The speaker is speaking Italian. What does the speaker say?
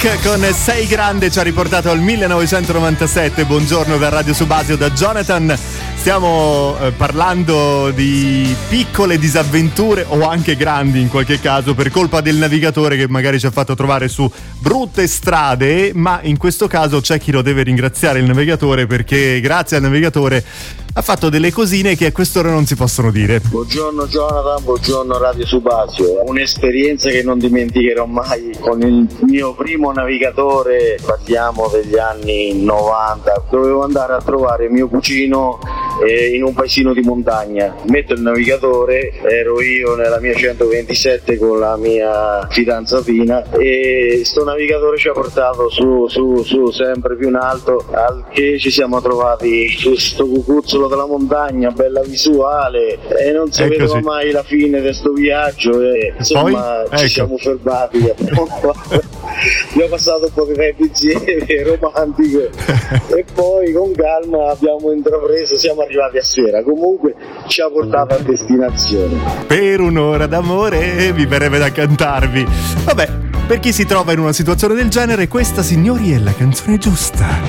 Con Sei Grande ci ha riportato al 1997. Buongiorno da Radio Subasio, da Jonathan. Stiamo parlando di piccole disavventure o anche grandi in qualche caso per colpa del navigatore che magari ci ha fatto trovare su brutte strade, ma in questo caso c'è chi lo deve ringraziare, il navigatore, perché grazie al navigatore ha fatto delle cosine che a quest'ora non si possono dire. Buongiorno Jonathan, buongiorno Radio Subasio. Un'esperienza che non dimenticherò mai con il mio primo navigatore, parliamo degli anni 90. Dovevo andare a trovare mio cugino in un paesino di montagna. Metto il navigatore, ero io nella mia 127 con la mia fidanzatina e sto navigatore ci ha portato su sempre più in alto, al che ci siamo trovati su sto cucuzzolo della montagna, bella visuale, e non si vedeva mai la fine di sto viaggio e insomma poi, ci siamo fermati. Abbiamo passato un po' di tempo insieme, romantico, e poi con calma abbiamo intrapreso, siamo arrivati a sera, comunque ci ha portato a destinazione. Per un'ora d'amore mi verrebbe da cantarvi. Vabbè, per chi si trova in una situazione del genere, questa, signori, è la canzone giusta.